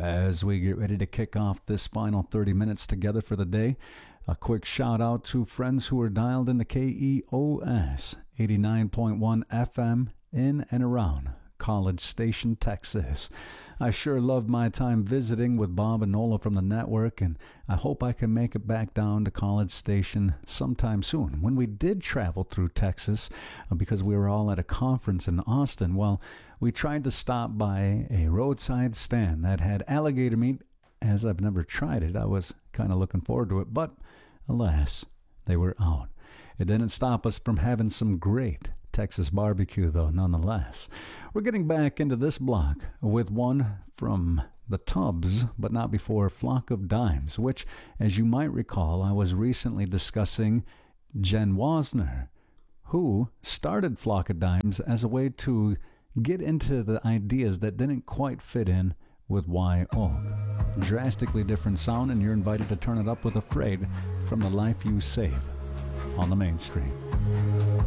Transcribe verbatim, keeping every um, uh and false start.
As we get ready to kick off this final thirty minutes together for the day, a quick shout out to friends who are dialed into K E O S eighty-nine point one F M in and around College Station, Texas. I sure loved my time visiting with Bob and Nola from the network, and I hope I can make it back down to College Station sometime soon. When we did travel through Texas, uh, because we were all at a conference in Austin, well, we tried to stop by a roadside stand that had alligator meat. As I've never tried it, I was kind of looking forward to it, but alas, they were out. It didn't stop us from having some great Texas barbecue, though, nonetheless. We're getting back into this block with one from the Tubbs, but not before Flock of Dimes, which, as you might recall, I was recently discussing Jen Wasner, who started Flock of Dimes as a way to get into the ideas that didn't quite fit in with Wye Oak. Drastically different sound, and you're invited to turn it up with Afraid from the Life You Save on the Mainstream.